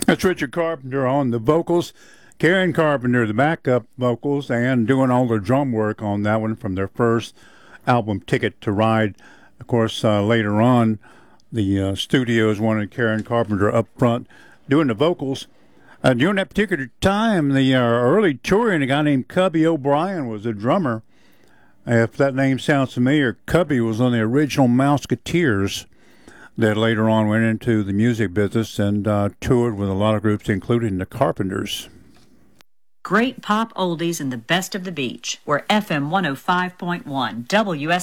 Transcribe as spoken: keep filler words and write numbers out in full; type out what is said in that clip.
That's Richard Carpenter on the vocals. Karen Carpenter, the backup vocals, and doing all the drum work on that one from their first album, Ticket to Ride. Of course, uh, later on, the uh, studios wanted Karen Carpenter up front doing the vocals. Uh, during that particular time, the uh, early touring, a guy named Cubby O'Brien was a drummer. If that name sounds familiar, Cubby was on the original Mouseketeers that later on went into the music business and uh, toured with a lot of groups, including the Carpenters. Great pop oldies and the best of the beach. We're F M one oh five point one W S